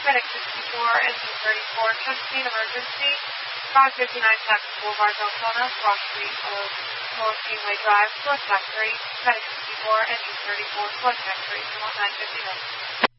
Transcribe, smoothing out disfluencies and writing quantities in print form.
Medic 64, engine 34, Chesapeake emergency, 559 Texas Boulevard, Deltona, Cross Street of North Greenway Drive, Slow Factory, Medic 64, engine 34, Slow Factory, 959.